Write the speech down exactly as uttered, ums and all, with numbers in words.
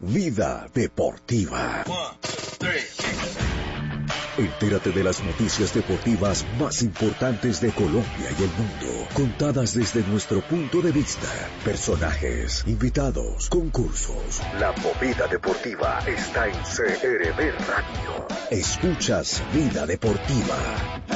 Vida Deportiva. Entérate de las noticias deportivas más importantes de Colombia y el mundo, contadas desde nuestro punto de vista. Personajes, invitados, concursos. La movida deportiva está en C R V Radio. Escuchas Vida Deportiva.